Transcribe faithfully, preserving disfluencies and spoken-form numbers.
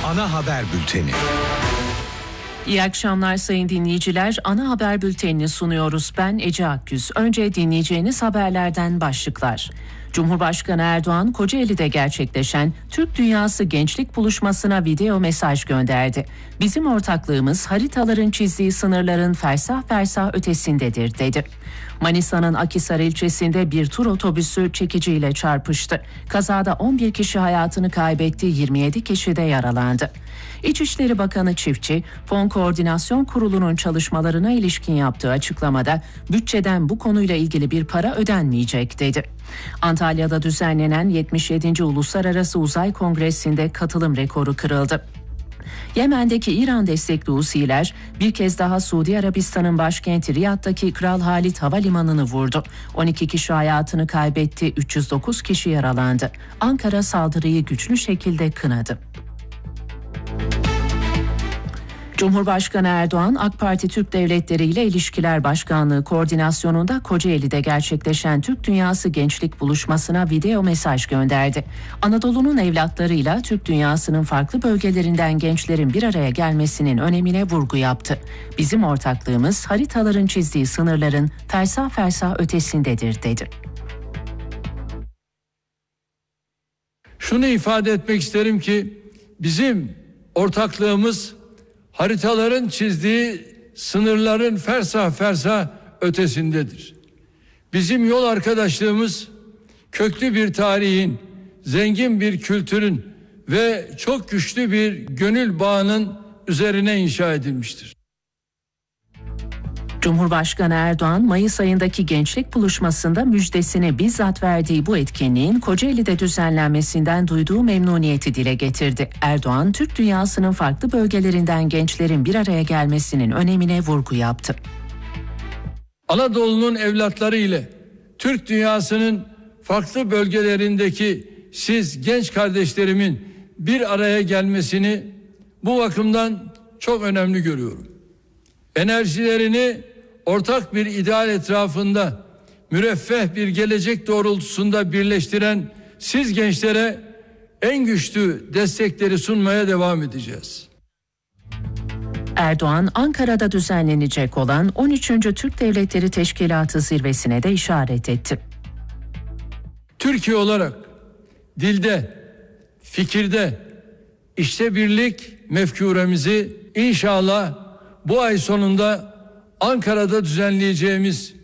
Ana haber bülteni. İyi akşamlar sayın dinleyiciler. Ana haber bültenini sunuyoruz. Ben Ece Akgüz. Önce dinleyeceğiniz haberlerden başlıklar. Cumhurbaşkanı Erdoğan, Kocaeli'de gerçekleşen Türk Dünyası Gençlik Buluşması'na video mesaj gönderdi. Bizim ortaklığımız haritaların çizdiği sınırların fersah fersah ötesindedir dedi. Manisa'nın Akhisar ilçesinde bir tur otobüsü çekiciyle çarpıştı. Kazada on bir kişi hayatını kaybetti, yirmi yedi kişi de yaralandı. İçişleri Bakanı Çiftçi, Fon Koordinasyon Kurulu'nun çalışmalarına ilişkin yaptığı açıklamada bütçeden bu konuyla ilgili bir para ödenmeyecek dedi. Antalya'da düzenlenen yetmiş yedinci Uluslararası Uzay Kongresi'nde katılım rekoru kırıldı. Yemen'deki İran destekli Husiler bir kez daha Suudi Arabistan'ın başkenti Riyad'daki Kral Halid Havalimanı'nı vurdu. on iki kişi hayatını kaybetti, üç yüz dokuz kişi yaralandı. Ankara saldırıyı güçlü şekilde kınadı. Cumhurbaşkanı Erdoğan, AK Parti Türk Devletleri ile İlişkiler Başkanlığı koordinasyonunda Kocaeli'de gerçekleşen Türk Dünyası Gençlik Buluşması'na video mesaj gönderdi. Anadolu'nun evlatlarıyla Türk dünyasının farklı bölgelerinden gençlerin bir araya gelmesinin önemine vurgu yaptı. Bizim ortaklığımız haritaların çizdiği sınırların fersah fersah ötesindedir dedi. Şunu ifade etmek isterim ki bizim ortaklığımız haritaların çizdiği sınırların fersah fersah ötesindedir. Bizim yol arkadaşlığımız köklü bir tarihin, zengin bir kültürün ve çok güçlü bir gönül bağının üzerine inşa edilmiştir. Cumhurbaşkanı Erdoğan, Mayıs ayındaki gençlik buluşmasında müjdesini bizzat verdiği bu etkinliğin Kocaeli'de düzenlenmesinden duyduğu memnuniyeti dile getirdi. Erdoğan, Türk dünyasının farklı bölgelerinden gençlerin bir araya gelmesinin önemine vurgu yaptı. Anadolu'nun evlatları ile Türk dünyasının farklı bölgelerindeki siz genç kardeşlerimin bir araya gelmesini bu bakımdan çok önemli görüyorum. Enerjilerini ortak bir ideal etrafında müreffeh bir gelecek doğrultusunda birleştiren siz gençlere en güçlü destekleri sunmaya devam edeceğiz. Erdoğan, Ankara'da düzenlenecek olan on üçüncü Türk Devletleri Teşkilatı zirvesine de işaret etti. Türkiye olarak dilde, fikirde, işte birlik mefkuremizi inşallah bu ay sonunda Ankara'da düzenleyeceğimiz